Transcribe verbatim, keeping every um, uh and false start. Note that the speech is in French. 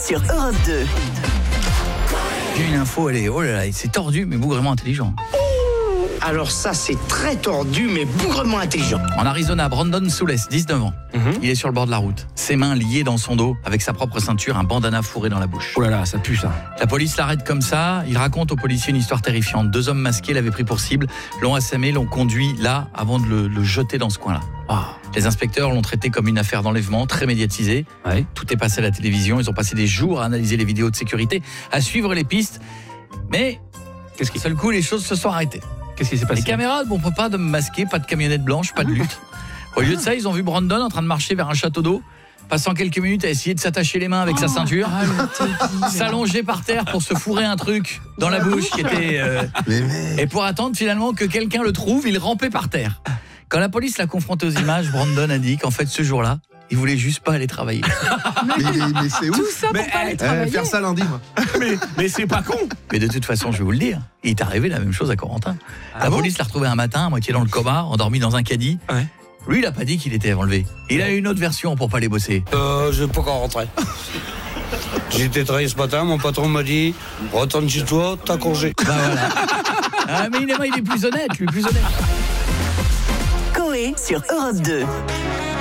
sur Europe deux. J'ai une info, elle est, oh là là, c'est tordu mais bougrement intelligent. Alors ça, c'est très tordu, mais bougrement intelligent. En Arizona, Brandon Soules, dix-neuf ans. Mhm. Il est sur le bord de la route. Ses mains liées dans son dos, avec sa propre ceinture, un bandana fourré dans la bouche. Oh là là, ça pue ça. La police l'arrête comme ça. Il raconte aux policiers une histoire terrifiante. Deux hommes masqués l'avaient pris pour cible, l'ont assommé, l'ont conduit là avant de le, le jeter dans ce coin-là. Ah. Les inspecteurs l'ont traité comme une affaire d'enlèvement, très médiatisée. Ouais. Tout est passé à la télévision. Ils ont passé des jours à analyser les vidéos de sécurité, à suivre les pistes. Mais, Qu'est-ce qui, seul coup, les choses se sont arrêtées. qu'est-ce qui s'est passé? Les caméras ne montrent pas d'hommes masqués, pas de camionnette blanche, pas de lutte. Au lieu de ça, ils ont vu Brandon en train de marcher vers un château d'eau, passant quelques minutes à essayer de s'attacher les mains avec sa ceinture, s'allonger par terre pour se fourrer un truc dans la bouche qui était... euh, Mais, mais... Et pour attendre finalement que quelqu'un le trouve, il rampait par terre. Quand la police l'a confronté aux images, Brandon a dit qu'en fait, ce jour-là, il voulait juste pas aller travailler. mais, mais, mais c'est Tout ouf. ça pour Mais, pas aller eh, travailler. Euh, faire ça lundi, moi. mais, mais c'est pas con. Mais de toute façon, je vais vous le dire, il est arrivé la même chose à Corentin. La bon police l'a retrouvé un matin, à moitié dans le coma, endormi dans un caddie. Ouais. Lui, il a pas dit qu'il était enlevé. Il a eu une autre version pour pas aller bosser. Euh, je vais pas encore rentrer. J'ai été travailler ce matin, mon patron m'a dit retourne chez toi, t'as congé. Bah voilà. Ah, mais il est, il est plus honnête, lui, plus honnête. Coé sur Europe deux.